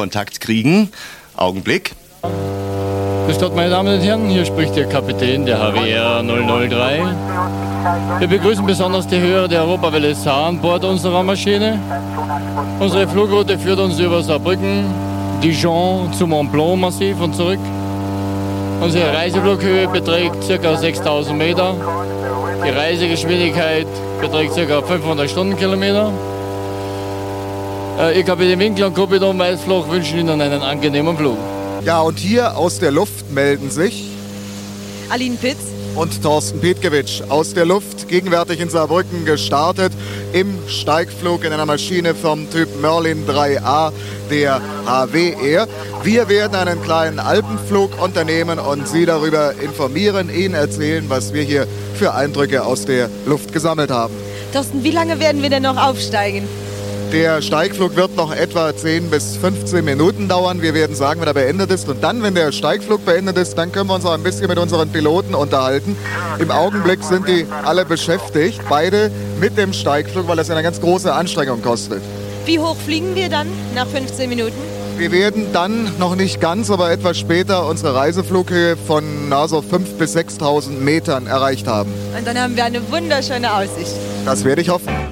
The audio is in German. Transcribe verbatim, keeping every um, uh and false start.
Kontakt kriegen. Augenblick. Grüß Gott, meine Damen und Herren, hier spricht Ihr Kapitän der H W R null null drei. Wir begrüßen besonders die Hörer der Europawelle Saar an Bord unserer Maschine. Unsere Flugroute führt uns über Saarbrücken, Dijon zum Mont Blanc Massiv und zurück. Unsere Reiseflughöhe beträgt ca. sechstausend Meter. Die Reisegeschwindigkeit beträgt ca. fünfhundert Stundenkilometer. Ihr Kapitän Winkler und Gruppe Weißfloch wünschen Ihnen einen angenehmen Flug. Ja, und hier aus der Luft melden sich Aline Pitz und Thorsten Petkewitsch aus der Luft, gegenwärtig in Saarbrücken gestartet, im Steigflug in einer Maschine vom Typ Merlin drei A der H W R. Wir werden einen kleinen Alpenflug unternehmen und Sie darüber informieren, Ihnen erzählen, was wir hier für Eindrücke aus der Luft gesammelt haben. Thorsten, wie lange werden wir denn noch aufsteigen? Der Steigflug wird noch etwa zehn bis fünfzehn Minuten dauern. Wir werden sagen, wenn er beendet ist. Und dann, wenn der Steigflug beendet ist, dann können wir uns auch ein bisschen mit unseren Piloten unterhalten. Im Augenblick sind die alle beschäftigt, beide mit dem Steigflug, weil das eine ganz große Anstrengung kostet. Wie hoch fliegen wir dann nach fünfzehn Minuten? Wir werden dann noch nicht ganz, aber etwas später unsere Reiseflughöhe von also fünftausend bis sechstausend Metern erreicht haben. Und dann haben wir eine wunderschöne Aussicht. Das werde ich hoffen.